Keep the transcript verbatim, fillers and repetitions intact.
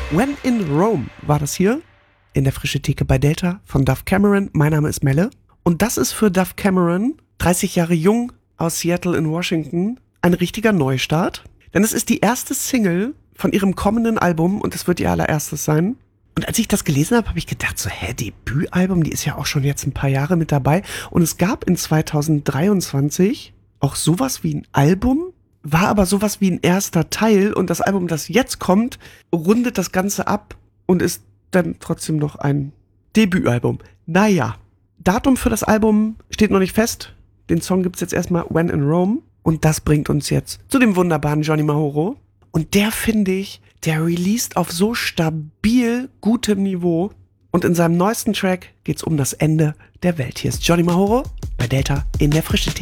When in Rome war das hier in der Frische Theke bei Delta von Dove Cameron. Mein Name ist Melle und das ist für Dove Cameron, dreißig Jahre jung aus Seattle in Washington, ein richtiger Neustart. Denn es ist die erste Single von ihrem kommenden Album und es wird ihr allererstes sein. Und als ich das gelesen habe, habe ich gedacht so, hä, Debütalbum, die ist ja auch schon jetzt ein paar Jahre mit dabei. Und es gab in zwanzig dreiundzwanzig auch sowas wie ein Album, war aber sowas wie ein erster Teil. Und das Album, das jetzt kommt, rundet das Ganze ab und ist dann trotzdem noch ein Debütalbum. Naja, Datum für das Album steht noch nicht fest. Den Song gibt's jetzt erstmal, When in Rome. Und das bringt uns jetzt zu dem wunderbaren Johnny Mahoro. Und der, finde ich, der released auf so stabil gutem Niveau. Und in seinem neuesten Track geht's um das Ende der Welt. Hier ist Johnny Mahoro bei Delta in der Frische Theke.